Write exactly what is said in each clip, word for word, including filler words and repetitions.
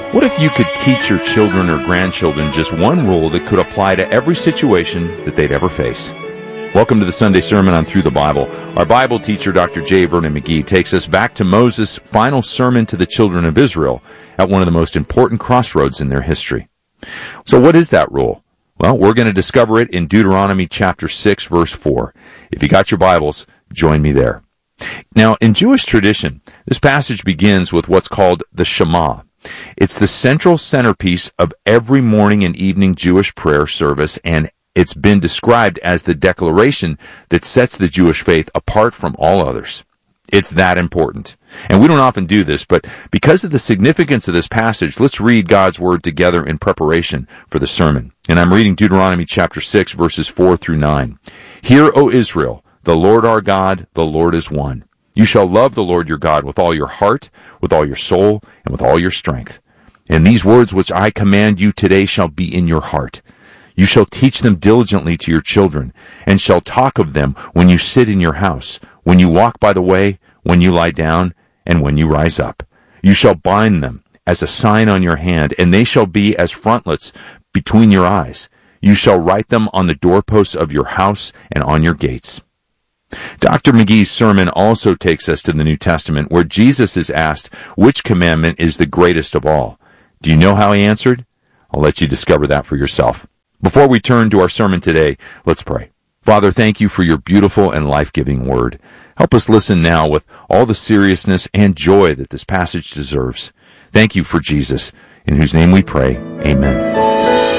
What if you could teach your children or grandchildren just one rule that could apply to every situation that they'd ever face? Welcome to the Sunday Sermon on Through the Bible. Our Bible teacher, Doctor J. Vernon McGee, takes us back to Moses' final sermon to the children of Israel at one of the most important crossroads in their history. So what is that rule? Well, we're going to discover it in Deuteronomy chapter six, verse four. If you got your Bibles, join me there. Now, in Jewish tradition, this passage begins with what's called the Shema. It's the central centerpiece of every morning and evening Jewish prayer service, and it's been described as the declaration that sets the Jewish faith apart from all others. It's that important. And we don't often do this, but because of the significance of this passage, let's read God's Word together in preparation for the sermon. And I'm reading Deuteronomy chapter six, verses four through nine. Hear, O Israel, the Lord our God, the Lord is one. You shall love the Lord your God with all your heart, with all your soul, and with all your strength. And these words which I command you today shall be in your heart. You shall teach them diligently to your children, and shall talk of them when you sit in your house, when you walk by the way, when you lie down, and when you rise up. You shall bind them as a sign on your hand, and they shall be as frontlets between your eyes. You shall write them on the doorposts of your house and on your gates. Doctor McGee's sermon also takes us to the New Testament, where Jesus is asked which commandment is the greatest of all. Do you know how he answered? I'll let you discover that for yourself. Before we turn to our sermon today, let's pray. Father, thank you for your beautiful and life-giving word. Help us listen now with all the seriousness and joy that this passage deserves. Thank you for Jesus, in whose name we pray. Amen.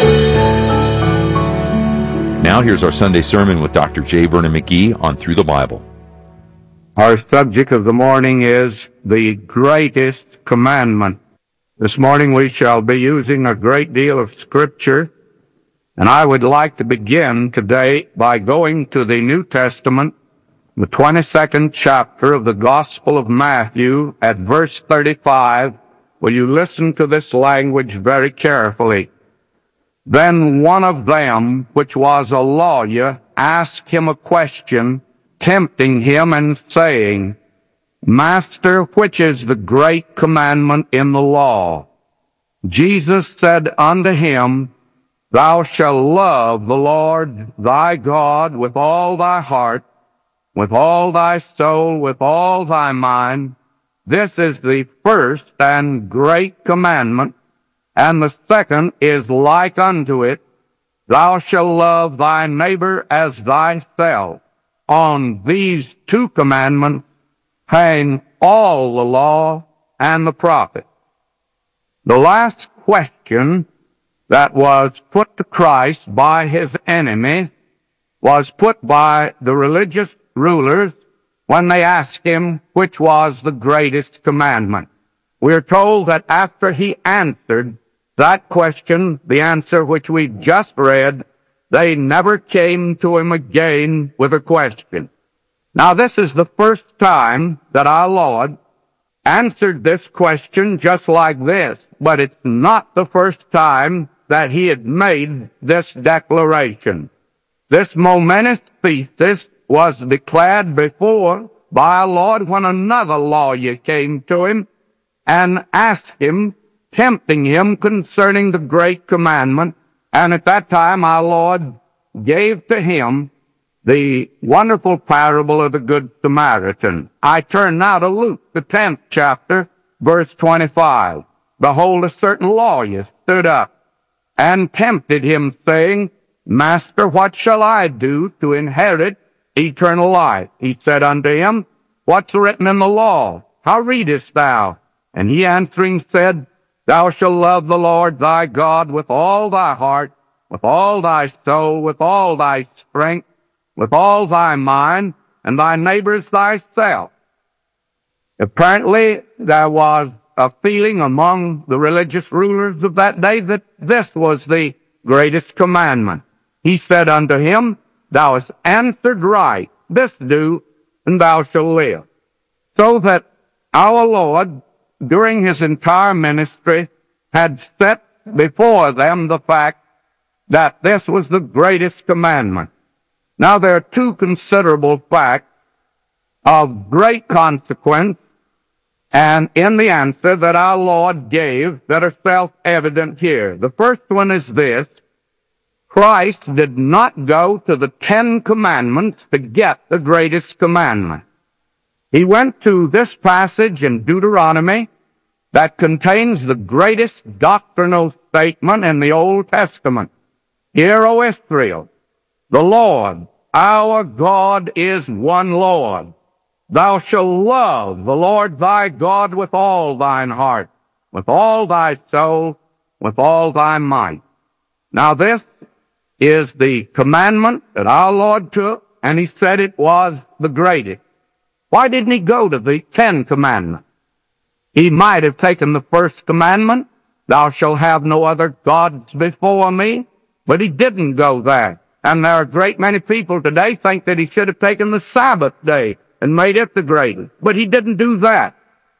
Now here's our Sunday sermon with Doctor J. Vernon McGee on Through the Bible. Our subject of the morning is the greatest commandment. This morning we shall be using a great deal of Scripture, and I would like to begin today by going to the New Testament, the twenty-second chapter of the Gospel of Matthew at verse thirty-five. Will you listen to this language very carefully? Then one of them, which was a lawyer, asked him a question, tempting him and saying, Master, which is the great commandment in the law? Jesus said unto him, Thou shalt love the Lord thy God with all thy heart, with all thy soul, with all thy mind. This is the first and great commandment. And the second is like unto it, Thou shalt love thy neighbor as thyself. On these two commandments hang all the law and the prophets. The last question that was put to Christ by his enemies was put by the religious rulers when they asked him which was the greatest commandment. We are told that after he answered that question, the answer which we just read, they never came to him again with a question. Now, this is the first time that our Lord answered this question just like this, but it's not the first time that he had made this declaration. This momentous thesis was declared before by our Lord when another lawyer came to him and asked him, tempting him concerning the great commandment. And at that time our Lord gave to him the wonderful parable of the Good Samaritan. I turn now to Luke, the tenth chapter, verse twenty-five. Behold, a certain lawyer stood up and tempted him, saying, Master, what shall I do to inherit eternal life? He said unto him, What's written in the law? How readest thou? And he answering said, Thou shalt love the Lord thy God with all thy heart, with all thy soul, with all thy strength, with all thy mind, and thy neighbor thyself. Apparently, there was a feeling among the religious rulers of that day that this was the greatest commandment. He said unto him, Thou hast answered right, this do, and thou shalt live. So that our Lord, during his entire ministry, had set before them the fact that this was the greatest commandment. Now, there are two considerable facts of great consequence and in the answer that our Lord gave that are self-evident here. The first one is this: Christ did not go to the Ten Commandments to get the greatest commandment. He went to this passage in Deuteronomy that contains the greatest doctrinal statement in the Old Testament. Hear, O Israel, the Lord, our God, is one Lord. Thou shalt love the Lord thy God with all thine heart, with all thy soul, with all thy might. Now this is the commandment that our Lord took, and he said it was the greatest. Why didn't he go to the Ten Commandments? He might have taken the first commandment, thou shalt have no other gods before me, but he didn't go there. And there are a great many people today think that he should have taken the Sabbath day and made it the greatest. But he didn't do that.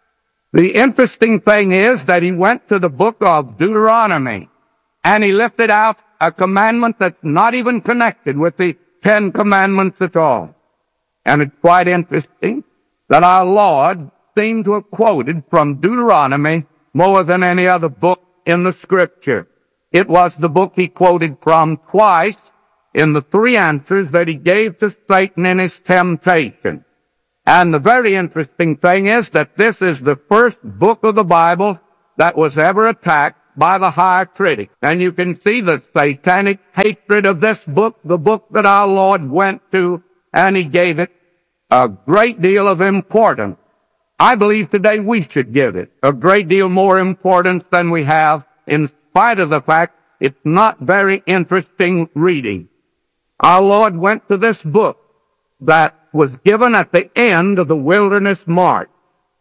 The interesting thing is that he went to the book of Deuteronomy, and he lifted out a commandment that's not even connected with the Ten Commandments at all. And it's quite interesting that our Lord seemed to have quoted from Deuteronomy more than any other book in the Scripture. It was the book he quoted from twice in the three answers that he gave to Satan in his temptation. And the very interesting thing is that this is the first book of the Bible that was ever attacked by the high critic. And you can see the satanic hatred of this book, the book that our Lord went to, and he gave it a great deal of importance. I believe today we should give it a great deal more importance than we have, in spite of the fact it's not very interesting reading. Our Lord went to this book that was given at the end of the wilderness march.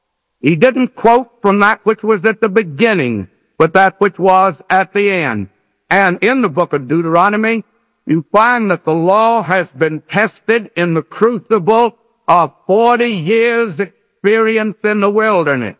He didn't quote from that which was at the beginning, but that which was at the end. And in the book of Deuteronomy, you find that the law has been tested in the crucible of forty years' experience in the wilderness.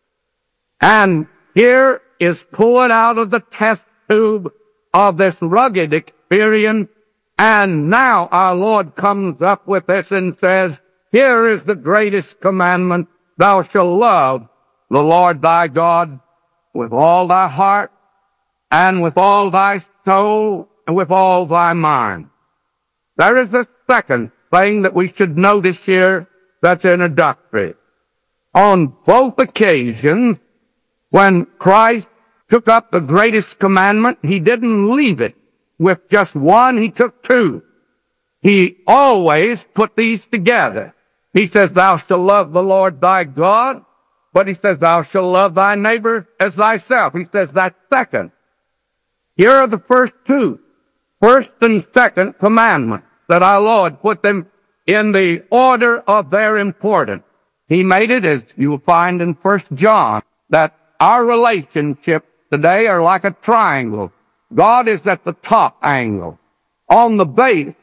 And here is pulled out of the test tube of this rugged experience, and now our Lord comes up with this and says, here is the greatest commandment, thou shalt love the Lord thy God with all thy heart, and with all thy soul, and with all thy mind. There is a second thing that we should notice here that's introductory. On both occasions, when Christ took up the greatest commandment, he didn't leave it with just one, he took two. He always put these together. He says, thou shalt love the Lord thy God, but he says, thou shalt love thy neighbor as thyself. He says that's second. Here are the first two, first and second commandments, that our Lord put them in the order of their importance. He made it, as you will find in First John, that our relationships today are like a triangle. God is at the top angle. On the base,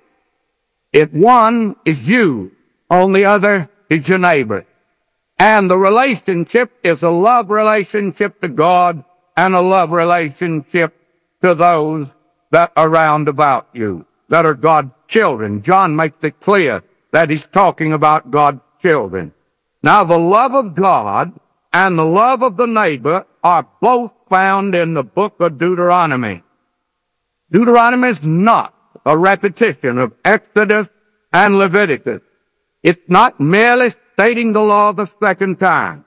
if one is you, on the other is your neighbor. And the relationship is a love relationship to God and a love relationship to those that are round about you, that are God's children. John makes it clear that he's talking about God's children. Now, the love of God and the love of the neighbor are both found in the book of Deuteronomy. Deuteronomy is not a repetition of Exodus and Leviticus. It's not merely stating the law the second time.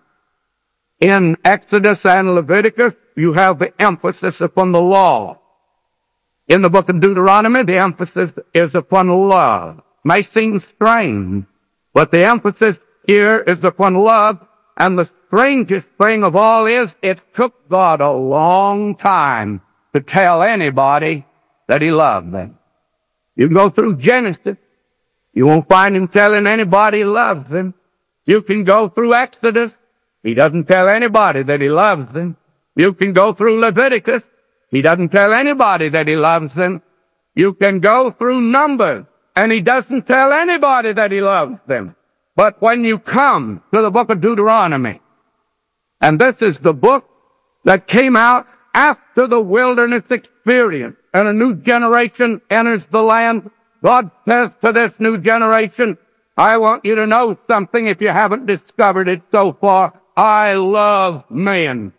In Exodus and Leviticus, you have the emphasis upon the law. In the book of Deuteronomy, the emphasis is upon love. May seem strange, but the emphasis here is upon love, and the strangest thing of all is it took God a long time to tell anybody that he loved them. You can go through Genesis, you won't find him telling anybody he loves them. You can go through Exodus, he doesn't tell anybody that he loves them. You can go through Leviticus, he doesn't tell anybody that he loves them. You can go through Numbers, and he doesn't tell anybody that he loves them. But when you come to the book of Deuteronomy, and this is the book that came out after the wilderness experience, and a new generation enters the land, God says to this new generation, I want you to know something if you haven't discovered it so far. I love men.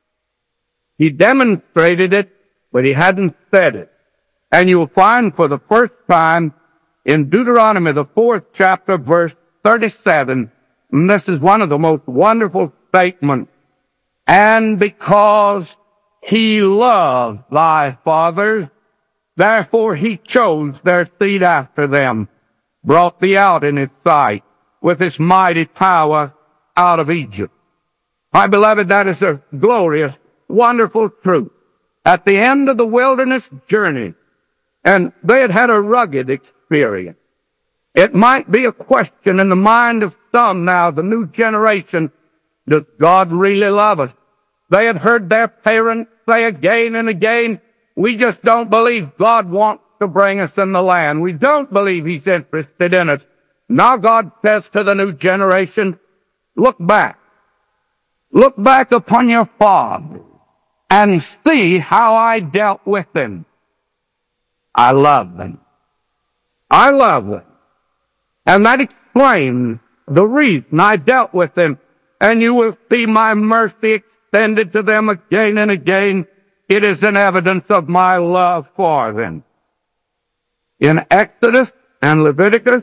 He demonstrated it, but he hadn't said it. And you'll find for the first time in Deuteronomy, the fourth chapter, verse thirty-seven, and this is one of the most wonderful statements, and because he loved thy fathers, therefore he chose their seed after them, brought thee out in his sight with his mighty power out of Egypt. My beloved, that is a glorious, wonderful truth. At the end of the wilderness journey, and they had had a rugged experience. It might be a question in the mind of some now, the new generation, does God really love us? They had heard their parents say again and again, we just don't believe God wants to bring us in the land. We don't believe he's interested in us. Now God says to the new generation, look back. Look back upon your father and see how I dealt with them. I love them. I love them. And that explains the reason I dealt with them. And you will see my mercy extended to them again and again. It is an evidence of my love for them. In Exodus and Leviticus,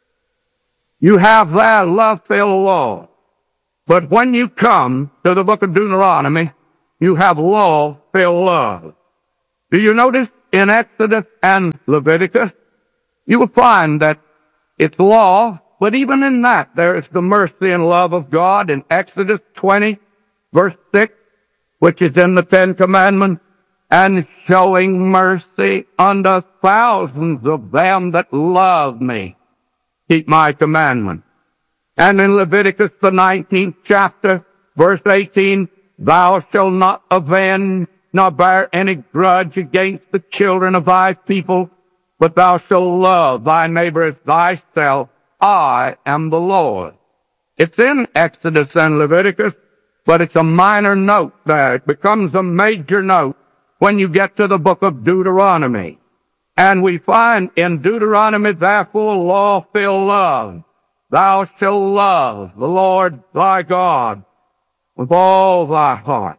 you have that love-filled law. But when you come to the book of Deuteronomy, you have law-filled love. Do you notice in Exodus and Leviticus, you will find that it's law, but even in that there is the mercy and love of God. In Exodus twenty, verse six, which is in the Ten Commandments, and showing mercy unto thousands of them that love me, keep my commandments. And in Leviticus, the nineteenth chapter, verse eighteen, thou shalt not avenge, nor bear any grudge against the children of thy people, but thou shalt love thy neighbor as thyself. I am the Lord. It's in Exodus and Leviticus, but it's a minor note there. It becomes a major note when you get to the book of Deuteronomy. And we find in Deuteronomy, therefore, law-filled love. Thou shalt love the Lord thy God with all thy heart,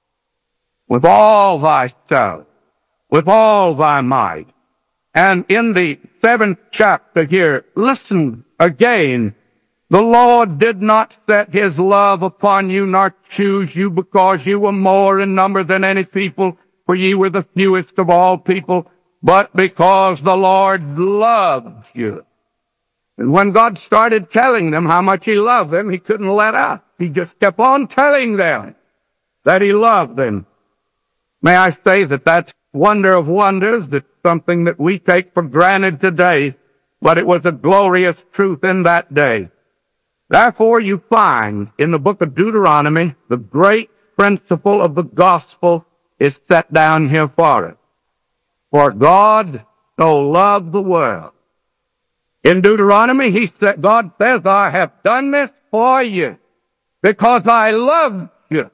with all thy soul, with all thy might. And in the seventh chapter here, listen again. The Lord did not set his love upon you, nor choose you because you were more in number than any people, for ye were the fewest of all people, but because the Lord loved you. And when God started telling them how much he loved them, he couldn't let up. He just kept on telling them that he loved them. May I say that that's wonder of wonders. It's something that we take for granted today, but it was a glorious truth in that day. Therefore, you find in the book of Deuteronomy, the great principle of the gospel is set down here for us. For God so loved the world. In Deuteronomy, he said, God says, I have done this for you because I love you.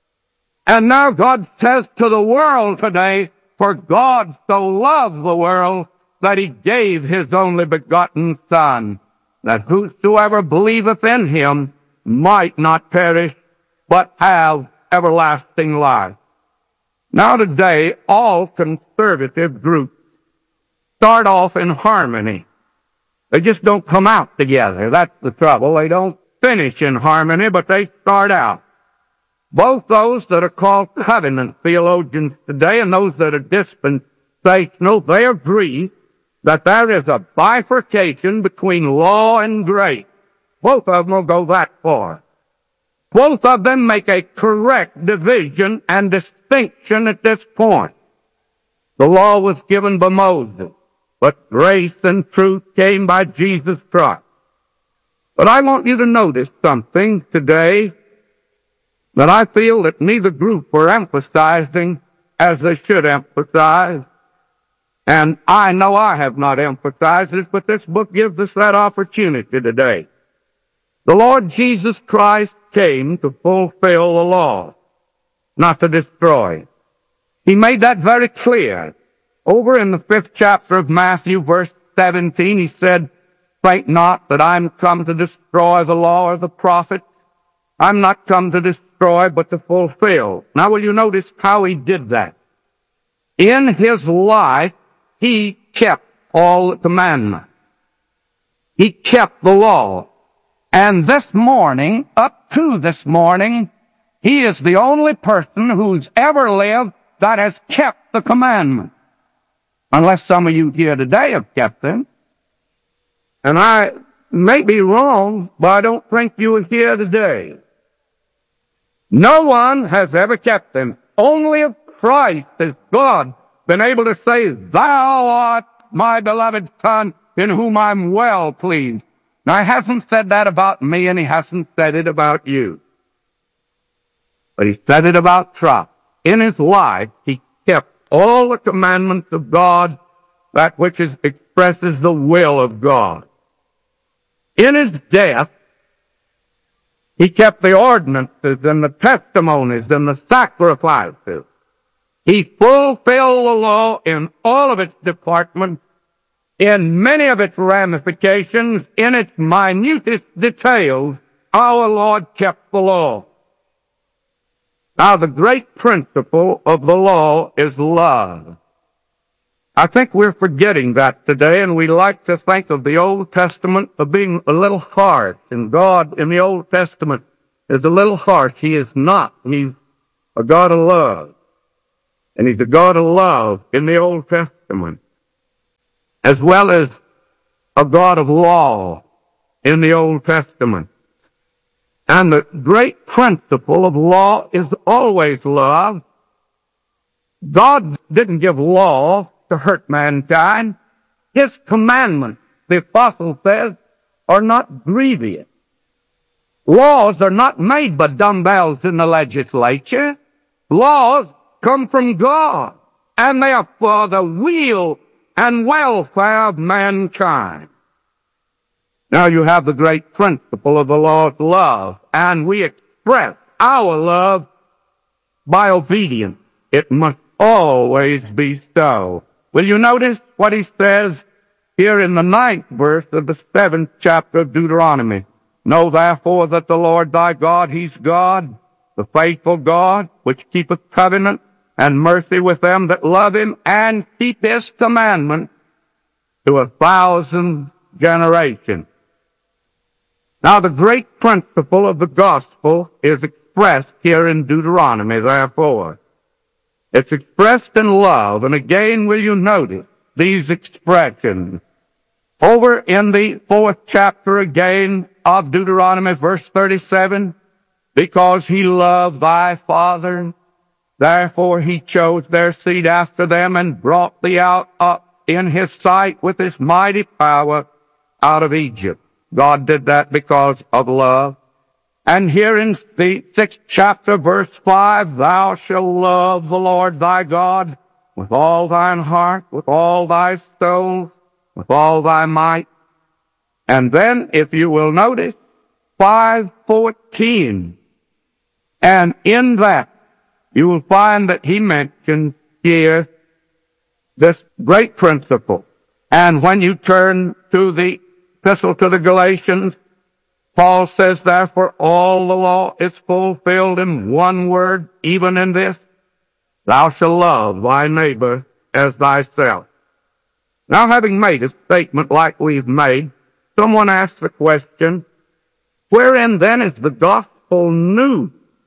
And now God says to the world today, for God so loved the world that he gave his only begotten Son, that whosoever believeth in him might not perish, but have everlasting life. Now today, all conservative groups start off in harmony. They just don't come out together. That's the trouble. They don't finish in harmony, but they start out. Both those that are called covenant theologians today and those that are dispensational, they agree that there is a bifurcation between law and grace. Both of them will go that far. Both of them make a correct division and distinction at this point. The law was given by Moses, but grace and truth came by Jesus Christ. But I want you to notice something today that I feel that neither group are emphasizing as they should emphasize. And I know I have not emphasized it, but this book gives us that opportunity today. The Lord Jesus Christ came to fulfill the law, not to destroy it. He made that very clear. Over in the fifth chapter of Matthew, verse seventeen, he said, think not that I am come to destroy the law or the prophets. I'm not come to destroy, but to fulfill. Now will you notice how he did that? In his life, he kept all the commandments. He kept the law. And this morning, up to this morning, he is the only person who's ever lived that has kept the commandments. Unless some of you here today have kept them. And I may be wrong, but I don't think you are here today. No one has ever kept them. Only of Christ has God been able to say, "Thou art my beloved Son, in whom I'm well pleased." Now, he hasn't said that about me, and he hasn't said it about you. But he said it about Christ. In his life, he kept all the commandments of God, that which is, expresses the will of God. In his death, he kept the ordinances and the testimonies and the sacrifices. He fulfilled the law in all of its departments, in many of its ramifications, in its minutest details. Our Lord kept the law. Now, the great principle of the law is love. I think we're forgetting that today, and we like to think of the Old Testament as being a little harsh, and God in the Old Testament is a little harsh. He is not. He's a God of love. And he's a God of love in the Old Testament, as well as a God of law in the Old Testament. And the great principle of law is always love. God didn't give law to hurt mankind. His commandments, the apostle says, are not grievous. Laws are not made by dumbbells in the legislature. Laws come from God, and they are for the weal and welfare of mankind. Now you have the great principle of the Lord's love, and we express our love by obedience. It must always be so. Will you notice what he says here in the ninth verse of the seventh chapter of Deuteronomy? Know therefore that the Lord thy God, he's God, the faithful God, which keepeth covenant and mercy with them that love him and keep his commandments to a thousand generations. Now the great principle of the gospel is expressed here in Deuteronomy, therefore. It's expressed in love, and again will you notice these expressions. Over in the fourth chapter again of Deuteronomy, verse thirty-seven, because he loved thy father, therefore he chose their seed after them and brought thee out up in his sight with his mighty power out of Egypt. God did that because of love. And here in the sixth chapter, verse five, thou shalt love the Lord thy God with all thine heart, with all thy soul, with all thy might. And then, if you will notice, five fourteen, and in that you will find that he mentions here this great principle. And when you turn to the epistle to the Galatians, Paul says, therefore, all the law is fulfilled in one word, even in this, thou shalt love thy neighbor as thyself. Now, having made a statement like we've made, someone asks the question, wherein then is the gospel new?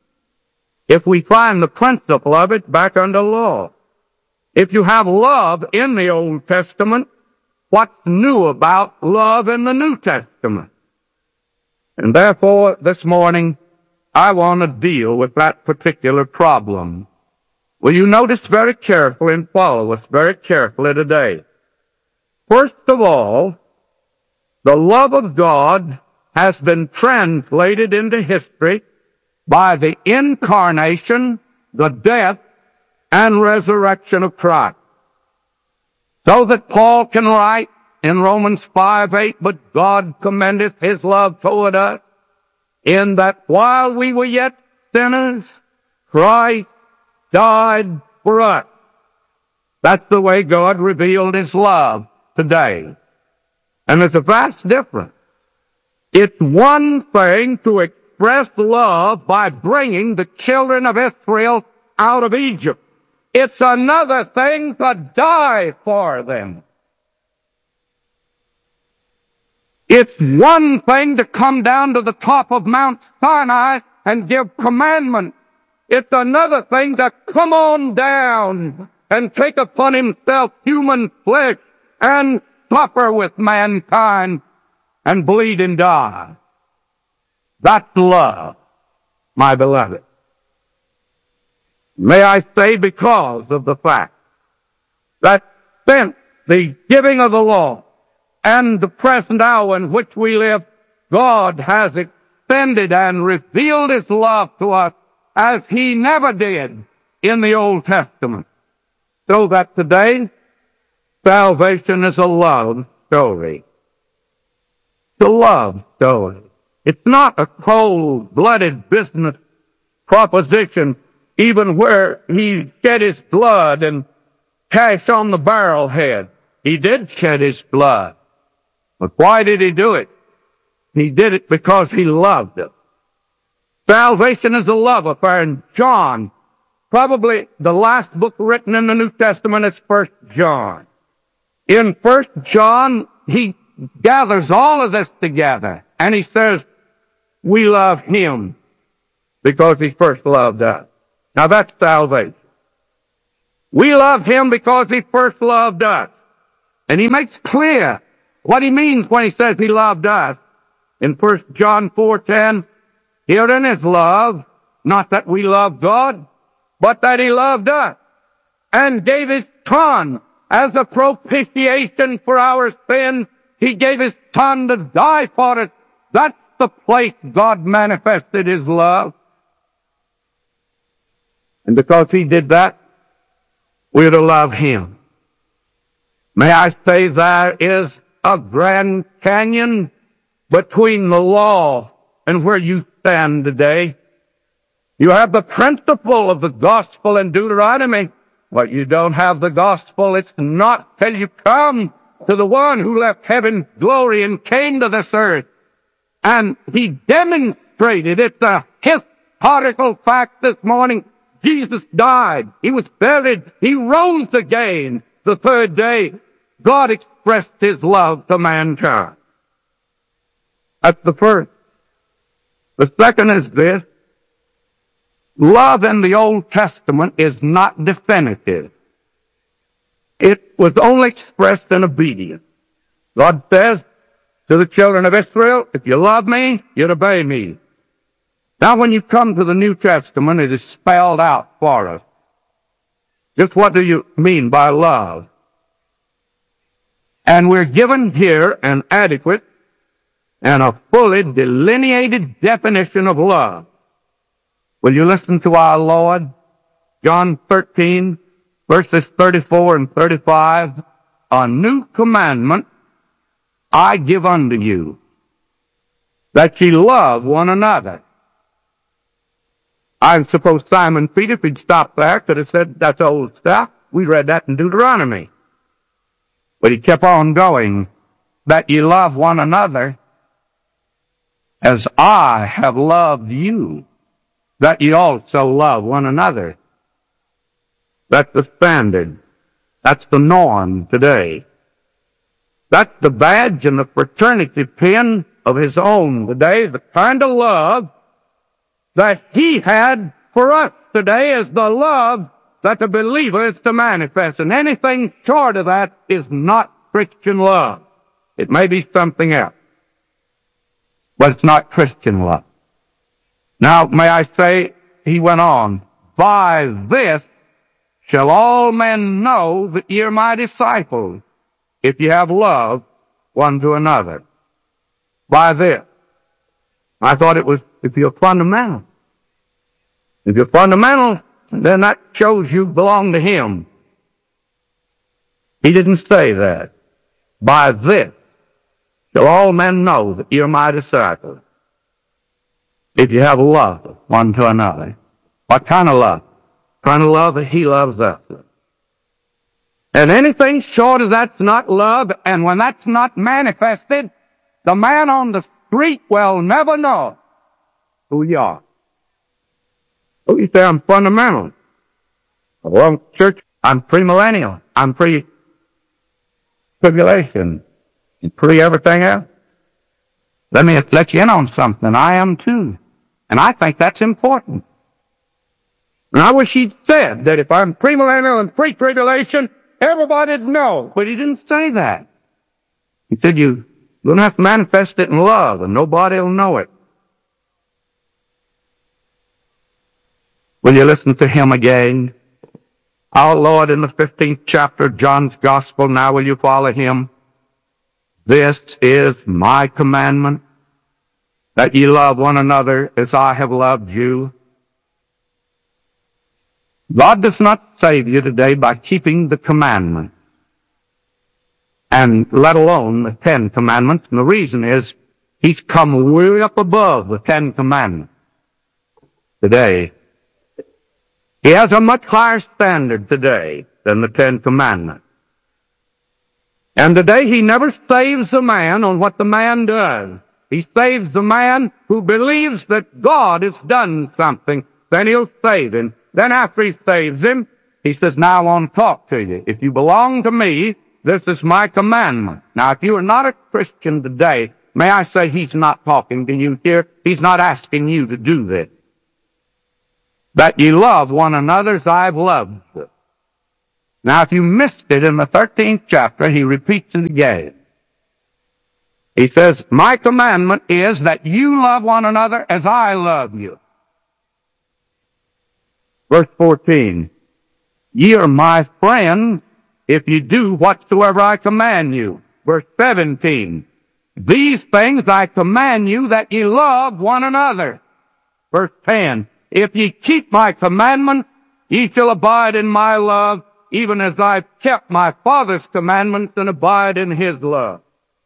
If we find the principle of it back under law. If you have love in the Old Testament, what's new about love in the New Testament? And therefore, this morning, I want to deal with that particular problem. Will you notice very carefully and follow us very carefully today? First of all, the love of God has been translated into history by the incarnation, the death, and resurrection of Christ. So that Paul can write in Romans five eight, but God commendeth his love toward us, in that while we were yet sinners, Christ died for us. That's the way God revealed his love today. And there's a vast difference. It's one thing to express expressed love by bringing the children of Israel out of Egypt. It's another thing to die for them. It's one thing to come down to the top of Mount Sinai and give commandments. It's another thing to come on down and take upon himself human flesh and suffer with mankind and bleed and die. That's love, my beloved. May I say, because of the fact that since the giving of the law and the present hour in which we live, God has extended and revealed his love to us as he never did in the Old Testament. So that today, salvation is a love story. It's a love story. It's not a cold-blooded business proposition, even where he shed his blood and cash on the barrel head. He did shed his blood. But why did he do it? He did it because he loved us. Salvation is a love affair. And John, probably the last book written in the New Testament, is First John. In First John, he gathers all of this together, and he says, we love him because he first loved us. Now that's salvation. We love him because he first loved us. And he makes clear what he means when he says he loved us. In First John four ten, herein is love, not that we love God, but that he loved us, and gave his Son as a propitiation for our sins. He gave his Son to die for us. That's the place God manifested his love. And because he did that, we're to love him. May I say there is a Grand Canyon between the law and where you stand today. You have the principle of the gospel in Deuteronomy, but you don't have the gospel. It's not till you come to the one who left heaven's glory and came to this earth. And he demonstrated it. The historical fact this morning, Jesus died. He was buried. He rose again the third day. God expressed his love to mankind. That's the first. The second is this. Love in the Old Testament is not definitive. It was only expressed in obedience. God says to the children of Israel, if you love me, you'd obey me. Now when you come to the New Testament, it is spelled out for us. Just what do you mean by love? And we're given here an adequate and a fully delineated definition of love. Will you listen to our Lord? John thirteen, verses thirty-four and thirty-five. A new commandment I give unto you, that ye love one another. I suppose Simon Peter, if he'd stopped there, could have said, that's old stuff. We read that in Deuteronomy. But he kept on going, that ye love one another as I have loved you, that ye also love one another. That's the standard. That's the norm today. That's the badge and the fraternity pin of his own today, the kind of love that he had for us today is the love that the believer is to manifest. And anything short of that is not Christian love. It may be something else, but it's not Christian love. Now, may I say, he went on, by this shall all men know that ye are my disciples, if ye have love one to another. By this. I thought it was, if you're fundamental. If you're fundamental, then that shows you belong to him. He didn't say that. By this shall all men know that ye are my disciples, if you have love one to another. What kind of love? Kind of love that he loves us. And anything short of that's not love, and when that's not manifested, the man on the street will never know who you are. Oh, you say I'm fundamental. Well, church, I'm premillennial. I'm pre-tribulation. And pre-everything else. Let me let you in on something. I am too. And I think that's important. And I wish he'd said that if I'm premillennial and pre-tribulation, everybody'd know. But he didn't say that. He said you don't have to manifest it in love, and nobody will know it. Will you listen to him again? Our Lord in the fifteenth chapter of John's Gospel, now will you follow him? This is my commandment, that ye love one another as I have loved you. God does not save you today by keeping the commandments, and let alone the Ten Commandments. And the reason is he's come way up above the Ten Commandments today. He has a much higher standard today than the Ten Commandments. And today he never saves a man on what the man does. He saves the man who believes that God has done something. Then he'll save him. Then after he saves him, he says, now I want to talk to you. If you belong to me, this is my commandment. Now, if you are not a Christian today, may I say he's not talking to you here. He's not asking you to do this. That ye love one another as I've loved you. Now, if you missed it in the thirteenth chapter, he repeats it again. He says, my commandment is that you love one another as I love you. Verse fourteen, ye are my friends if you do whatsoever I command you. Verse seventeen, these things I command you that ye love one another. Verse ten, if ye keep my commandments, ye shall abide in my love, even as I've kept my Father's commandments and abide in his love.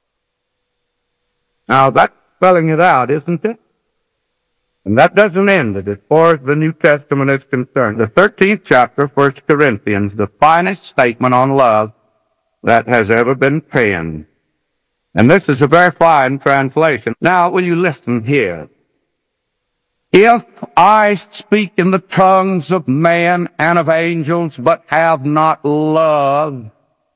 Now that's spelling it out, isn't it? And that doesn't end it as far as the New Testament is concerned. The thirteenth chapter, First Corinthians, the finest statement on love that has ever been penned. And this is a very fine translation. Now, will you listen here? If I speak in the tongues of man and of angels, but have not love,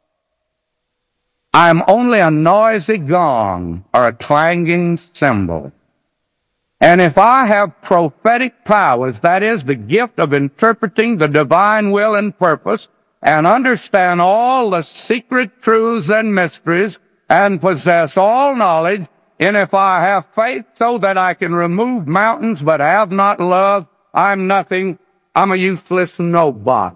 I am only a noisy gong or a clanging cymbal. And if I have prophetic powers, that is, the gift of interpreting the divine will and purpose, and understand all the secret truths and mysteries, and possess all knowledge, and if I have faith so that I can remove mountains but have not love, I'm nothing. I'm a useless nobody.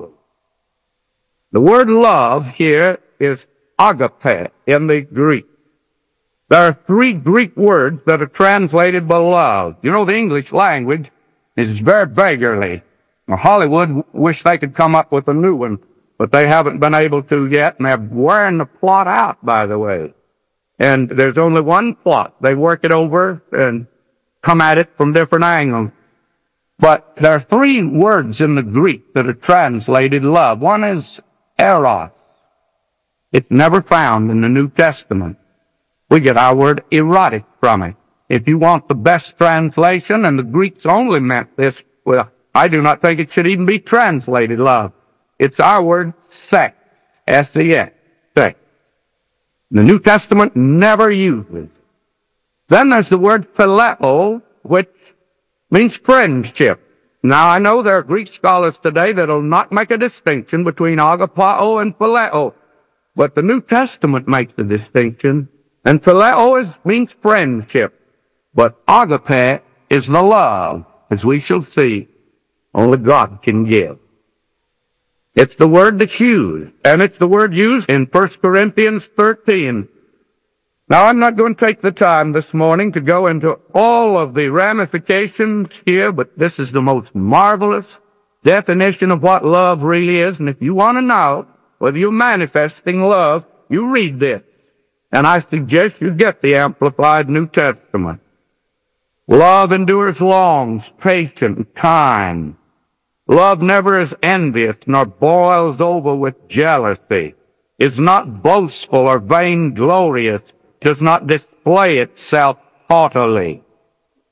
The word love here is agape in the Greek. There are three Greek words that are translated by love. You know, the English language is very beggarly. Now, Hollywood wish they could come up with a new one, but they haven't been able to yet, and they're wearing the plot out, by the way. And there's only one plot. They work it over and come at it from different angles. But there are three words in the Greek that are translated love. One is eros. It's never found in the New Testament. We get our word erotic from it. If you want the best translation, and the Greeks only meant this, well, I do not think it should even be translated love. It's our word sex, S E X, sex. The New Testament never uses. Then there's the word phileo, which means friendship. Now, I know there are Greek scholars today that will not make a distinction between agapao and phileo, but the New Testament makes the distinction. And phileo is, means friendship, but agape is the love, as we shall see, only God can give. It's the word that's used, and it's the word used in First Corinthians thirteen. Now, I'm not going to take the time this morning to go into all of the ramifications here, but this is the most marvelous definition of what love really is, and if you want to know whether you're manifesting love, you read this. And I suggest you get the Amplified New Testament. Love endures long, patient, and kind. Love never is envious, nor boils over with jealousy, is not boastful or vainglorious, does not display itself haughtily.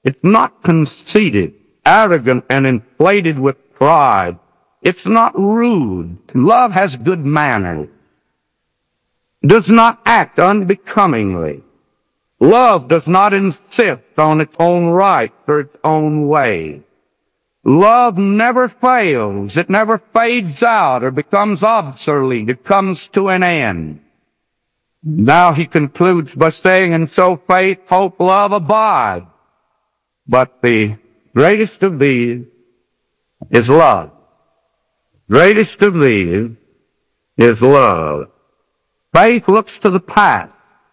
It's not conceited, arrogant, and inflated with pride. It's not rude. Love has good manners. Does not act unbecomingly. Love does not insist on its own rights or its own way. Love never fails. It never fades out or becomes obsolete. It comes to an end. Now he concludes by saying, and so faith, hope, love abide. But the greatest of these is love. Greatest of these is love. Faith looks to the past.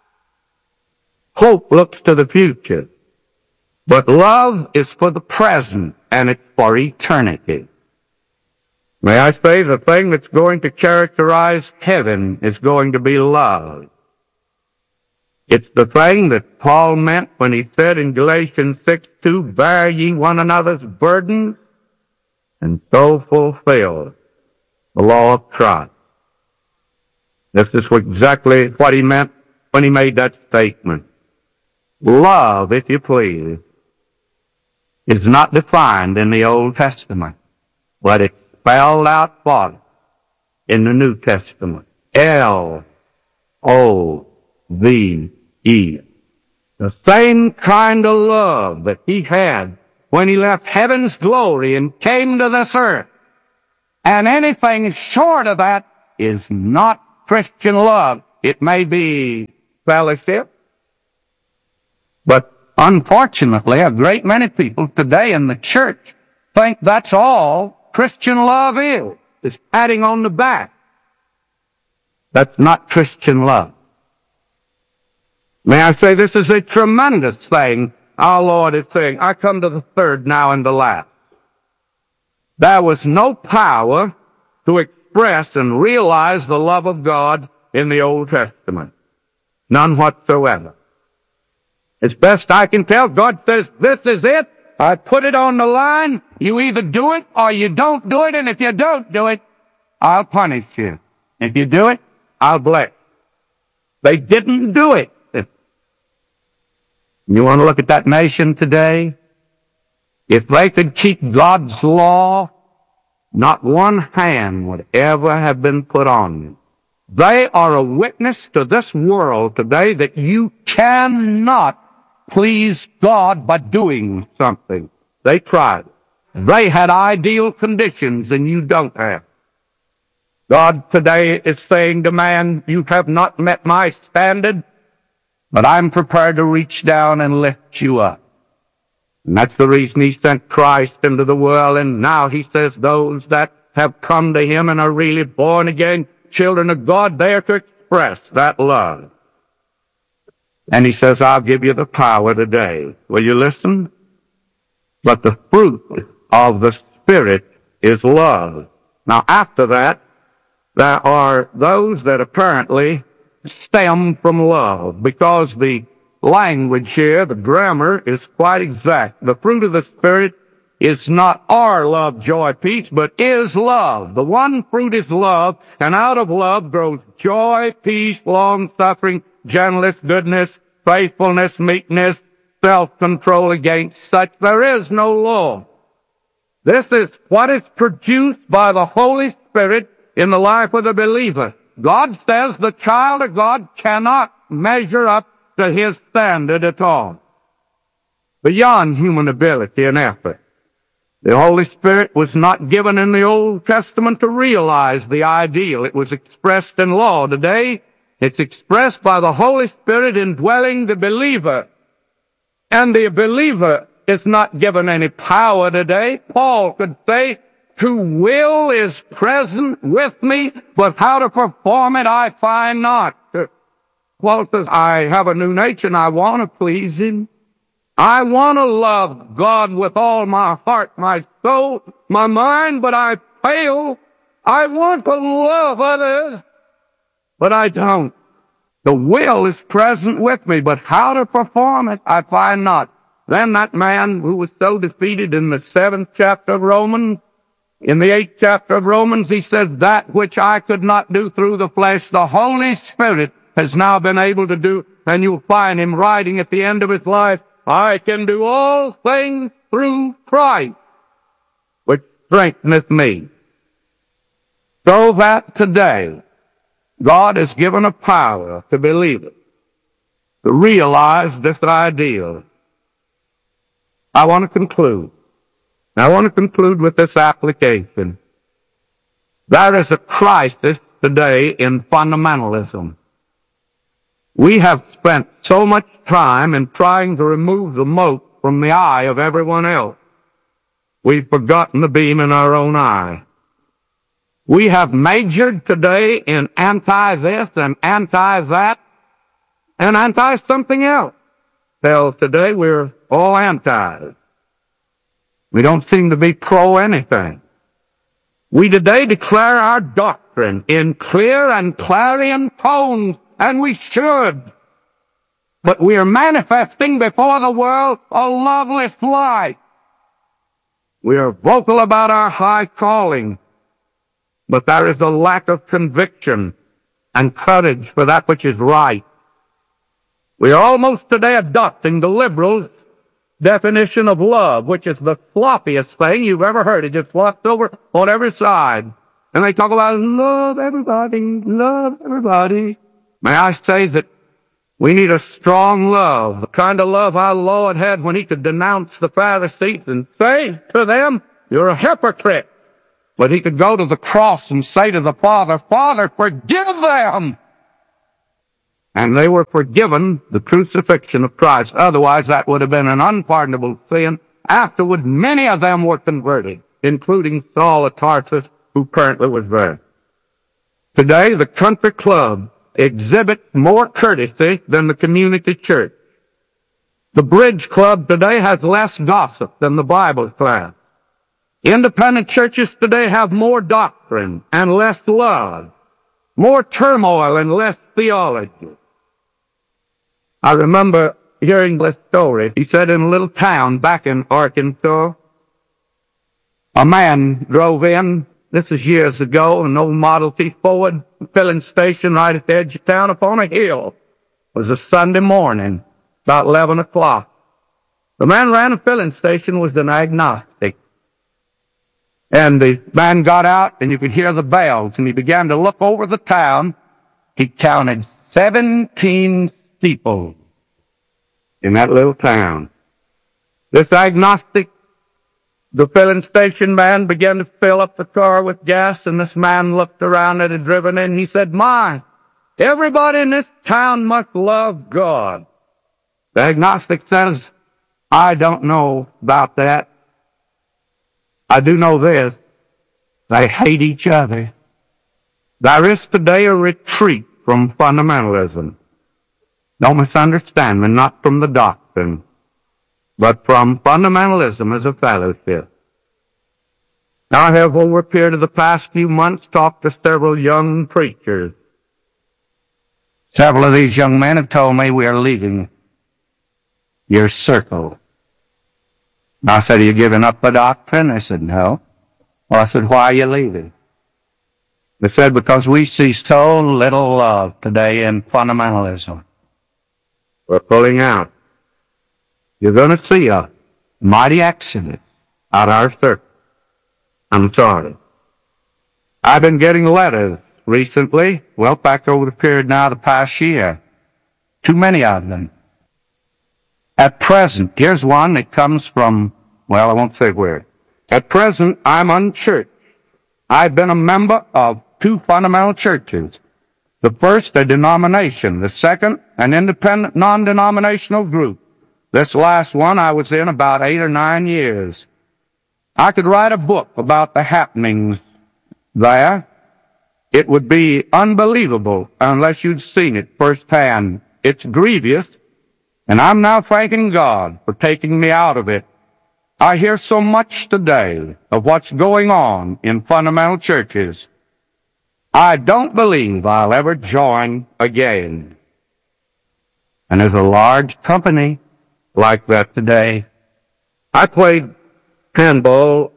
Hope looks to the future. But love is for the present, and it's for eternity. May I say, the thing that's going to characterize heaven is going to be love. It's the thing that Paul meant when he said in Galatians six two, bear ye one another's burdens, and so fulfill the law of Christ. This is exactly what he meant when he made that statement. Love, if you please, is not defined in the Old Testament, but it's spelled out for us in the New Testament. L O V E. The same kind of love that he had when he left heaven's glory and came to this earth. And anything short of that is not Christian love. It may be fellowship, but unfortunately, a great many people today in the church think that's all Christian love is. It's patting on the back. That's not Christian love. May I say, this is a tremendous thing our Lord is saying. I come to the third now and the last. There was no power to express and realize the love of God in the Old Testament. None whatsoever. As best I can tell, God says, this is it. I put it on the line. You either do it or you don't do it, and if you don't do it, I'll punish you. If you do it, I'll bless. They didn't do it. You want to look at that nation today? If they could keep God's law, not one hand would ever have been put on them. They are a witness to this world today that you cannot please God by doing something. They tried. They had ideal conditions and you don't have. God today is saying to man, you have not met my standard, but I'm prepared to reach down and lift you up. And that's the reason he sent Christ into the world. And now he says those that have come to him and are really born again, children of God, they are to express that love. And he says, I'll give you the power today. Will you listen? But the fruit of the Spirit is love. Now after that, there are those that apparently stem from love, because the language here, the grammar, is quite exact. The fruit of the Spirit is not our love, joy, peace, but is love. The one fruit is love, and out of love grows joy, peace, long-suffering, gentleness, goodness, faithfulness, meekness, self-control. Against such there is no law. This is what is produced by the Holy Spirit in the life of the believer. God says the child of God cannot measure up to his standard at all, beyond human ability and effort. The Holy Spirit was not given in the Old Testament to realize the ideal. It was expressed in law. Today, it's expressed by the Holy Spirit indwelling the believer. And the believer is not given any power today. Paul could say, to will is present with me, but how to perform it I find not. Paul says, I have a new nature and I want to please him. I want to love God with all my heart, my soul, my mind, but I fail. I want to love others, but I don't. The will is present with me, but how to perform it I find not. Then that man who was so defeated in the seventh chapter of Romans, in the eighth chapter of Romans, he says, that which I could not do through the flesh, the Holy Spirit has now been able to do. And you'll find him writing at the end of his life, I can do all things through Christ, which strengtheneth me. So that today, God has given a power to believers to realize this ideal. I want to conclude. I want to conclude with this application. There is a crisis today in fundamentalism. We have spent so much time in trying to remove the mote from the eye of everyone else. We've forgotten the beam in our own eye. We have majored today in anti-this and anti-that and anti-something else. Till today we're all anti. We don't seem to be pro-anything. We today declare our doctrine in clear and clarion tones, and we should. But we are manifesting before the world a loveless light. We are vocal about our high calling, but there is a lack of conviction and courage for that which is right. We are almost today adopting the liberals' definition of love, which is the floppiest thing you've ever heard. It just flops over on every side. And they talk about love everybody, love everybody. May I say that we need a strong love, the kind of love our Lord had when he could denounce the Pharisees and say to them, you're a hypocrite. But he could go to the cross and say to the Father, Father, forgive them. And they were forgiven the crucifixion of Christ. Otherwise, that would have been an unpardonable sin. Afterward, many of them were converted, including Saul of Tarsus, who currently was there. Today, the country club exhibits more courtesy than the community church. The bridge club today has less gossip than the Bible class. Independent churches today have more doctrine and less love, more turmoil and less theology. I remember hearing this story. He said in a little town back in Arkansas, a man drove in, this is years ago, an old Model T Ford filling station right at the edge of town upon a hill. It was a Sunday morning, about eleven o'clock. The man ran a filling station, was an agnostic. And the man got out, and you could hear the bells, and he began to look over the town. He counted seventeen people in that little town. This agnostic, the filling station man, began to fill up the car with gas, and this man looked around that had driven in, and he said, my, everybody in this town must love God. The agnostic says, I don't know about that. I do know this. They hate each other. There is today a retreat from fundamentalism. Don't misunderstand me, not from the doctrine, but from fundamentalism as a fellowship. Now, I have, over a period of the past few months, talked to several young preachers. Several of these young men have told me we are leaving your circle. I said, are you giving up the doctrine? They said, no. Well, I said, why are you leaving? They said, because we see so little love today in fundamentalism. We're pulling out. You're going to see a mighty exodus out of our circle. I'm sorry. I've been getting letters recently, well, back over the period now, the past year. Too many of them. At present, here's one that comes from, well, I won't say where. At present, I'm unchurched. I've been a member of two fundamental churches. The first, a denomination. The second, an independent, non-denominational group. This last one I was in about eight or nine years. I could write a book about the happenings there. It would be unbelievable unless you'd seen it firsthand. It's grievous. And I'm now thanking God for taking me out of it. I hear so much today of what's going on in fundamental churches. I don't believe I'll ever join again. And there's a large company like that today. I played handball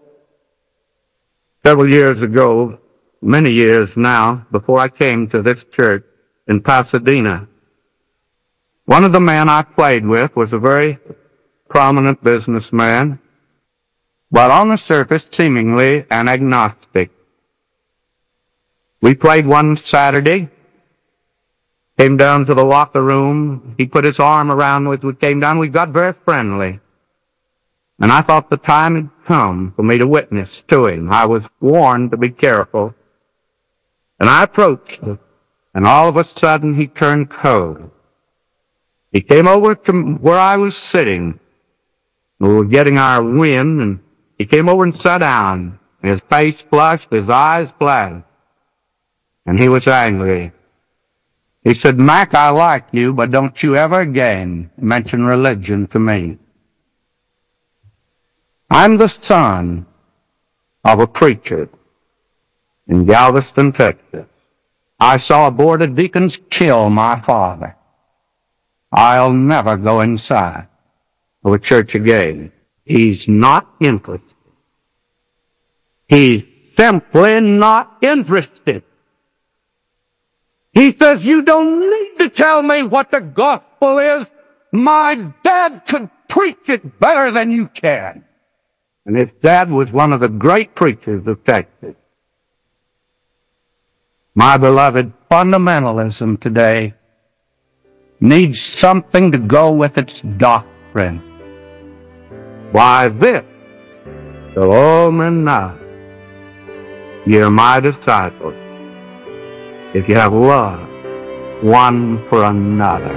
several years ago, many years now, before I came to this church in Pasadena. One of the men I played with was a very prominent businessman, but on the surface seemingly an agnostic. We played one Saturday, came down to the locker room. He put his arm around me. We came down. We got very friendly. And I thought the time had come for me to witness to him. I was warned to be careful. And I approached him, and all of a sudden he turned cold. He came over to where I was sitting. We were getting our wind, and he came over and sat down. His face flushed, his eyes flashed. And he was angry. He said, "Mac, I like you, but don't you ever again mention religion to me. I'm the son of a preacher in Galveston, Texas. I saw a board of deacons kill my father. I'll never go inside of a church again." He's not interested. He's simply not interested. He says, "You don't need to tell me what the gospel is. My dad could preach it better than you can." And his dad was one of the great preachers of Texas. My beloved, fundamentalism today needs something to go with its doctrine. Why this, to all men now, ye are my disciples, if you have love one for another.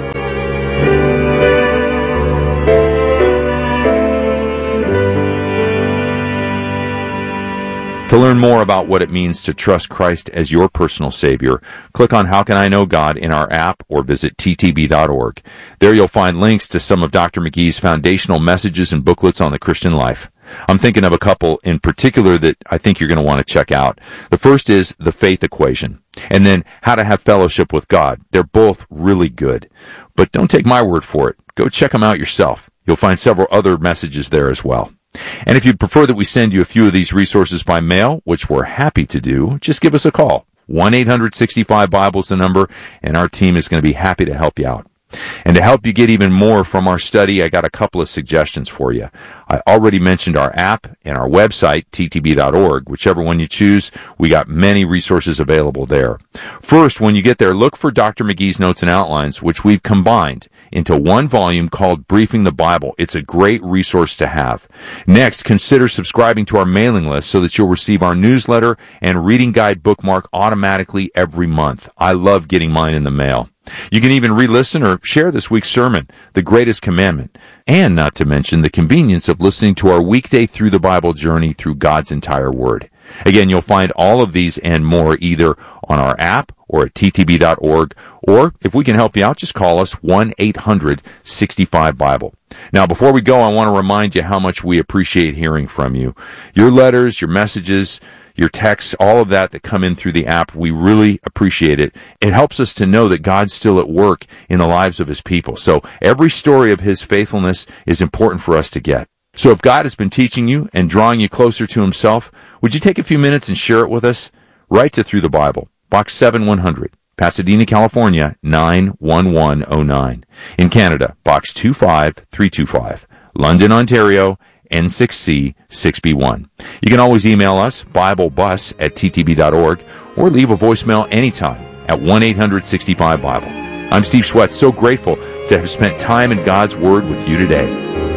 To learn more about what it means to trust Christ as your personal Savior, click on How Can I Know God in our app or visit T T B dot org. There you'll find links to some of Doctor McGee's foundational messages and booklets on the Christian life. I'm thinking of a couple in particular that I think you're going to want to check out. The first is The Faith Equation, and then How to Have Fellowship with God. They're both really good. But don't take my word for it. Go check them out yourself. You'll find several other messages there as well. And if you'd prefer that we send you a few of these resources by mail, which we're happy to do, just give us a call. one eight hundred sixty-five Bible is the number, and our team is going to be happy to help you out. And to help you get even more from our study, I got a couple of suggestions for you. I already mentioned our app and our website, T T B dot org. Whichever one you choose, we got many resources available there. First, when you get there, look for Doctor McGee's Notes and Outlines, which we've combined into one volume called Briefing the Bible. It's a great resource to have. Next, consider subscribing to our mailing list so that you'll receive our newsletter and reading guide bookmark automatically every month. I love getting mine in the mail. You can even re-listen or share this week's sermon, The Greatest Commandment, and not to mention the convenience of listening to our weekday Through the Bible journey through God's entire Word. Again, you'll find all of these and more either on our app or at T T B dot org, or if we can help you out, just call us one eight hundred sixty-five Bible. Now, before we go, I want to remind you how much we appreciate hearing from you. Your letters, your messages, your texts, all of that that come in through the app, we really appreciate it. It helps us to know that God's still at work in the lives of His people. So every story of His faithfulness is important for us to get. So if God has been teaching you and drawing you closer to Himself, would you take a few minutes and share it with us? Write to Through the Bible, Box seven one hundred, Pasadena, California, nine one one oh nine. In Canada, Box two five three two five. London, Ontario, N six C six B one. You can always email us, BibleBus at T T B dot org, or leave a voicemail anytime at one eight hundred sixty-five Bible. I'm Steve Schwetz, so grateful to have spent time in God's Word with you today.